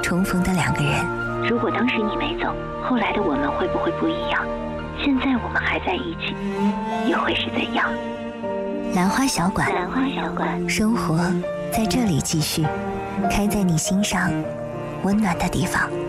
重逢的两个人。 如果当时你没走，后来的我们会不会不一样？现在我们还在一起，又会是怎样？ 兰花小馆， 兰花小馆， 生活在这里继续，开在你心上温暖的地方。